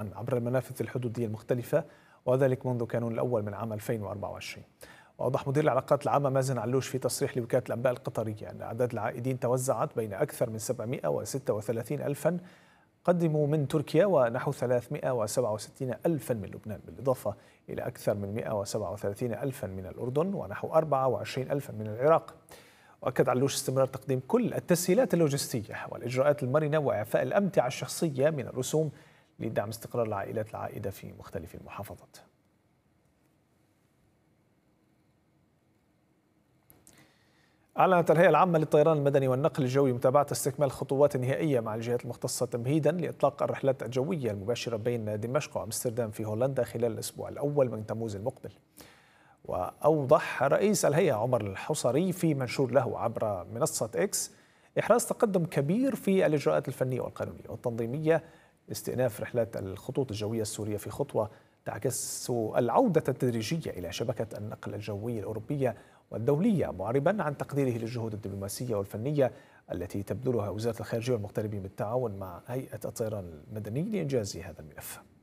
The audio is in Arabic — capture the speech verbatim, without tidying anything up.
عبر المنافذ الحدودية المختلفة، وذلك منذ كانون الأول من عام ألفين وأربعة وعشرين. وأوضح مدير العلاقات العامة مازن علوش في تصريح لوكالة الأنباء القطرية أن أعداد العائدين توزعت بين أكثر من سبعمئة وستة وثلاثين ألفا قدموا من تركيا ونحو ثلاثمئة وسبعة وستين ألفا من لبنان، بالإضافة إلى أكثر من مئة وسبعة وثلاثين ألفا من الأردن ونحو أربعة وعشرين ألفا من العراق. وأكد علوش استمرار تقديم كل التسهيلات اللوجستية والإجراءات المرنة وإعفاء الأمتعة الشخصية من الرسوم لدعم استقرار العائلات العائدة في مختلف المحافظات. أعلنت الهيئة العامة للطيران المدني والنقل الجوي متابعة استكمال الخطوات النهائية مع الجهات المختصة تمهيدا لإطلاق الرحلات الجوية المباشرة بين دمشق وأمستردام في هولندا خلال الأسبوع الأول من تموز المقبل. وأوضح رئيس الهيئة عمر الحصري في منشور له عبر منصة إكس إحراز تقدم كبير في الإجراءات الفنية والقانونية والتنظيمية لاستئناف رحلات الخطوط الجوية السورية في خطوة تعكس العودة التدريجية إلى شبكة النقل الجوي الأوروبية والدولية، معربا عن تقديره للجهود الدبلوماسية والفنية التي تبذلها وزارة الخارجية والمغتربين بالتعاون مع هيئة الطيران المدني لإنجاز هذا الملف.